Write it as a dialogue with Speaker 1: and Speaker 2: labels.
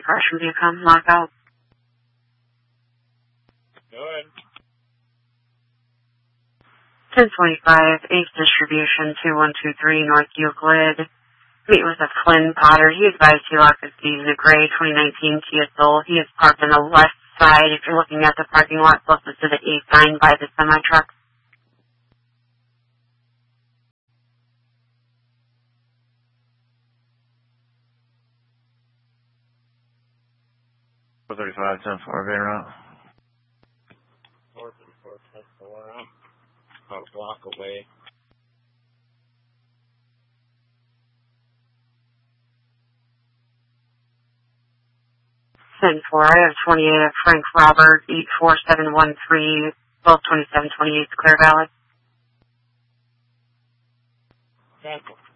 Speaker 1: Freshman Viacom, lockout.
Speaker 2: Go ahead.
Speaker 1: 1025, 8th Distribution, 2123, North Euclid. Meet with a Flynn Potter. He advised he locked his keys in a gray 2019 Kia Soul. He is parked on the left side. If you're looking at the parking lot closest to the A sign by the semi-truck.
Speaker 3: Four 35, 10-4, Bay route.
Speaker 2: 434, 10-4. About a block away.
Speaker 1: Send 4. I have 28 of Frank Robert, 84713, both 2728, clear valid.
Speaker 2: Cancel.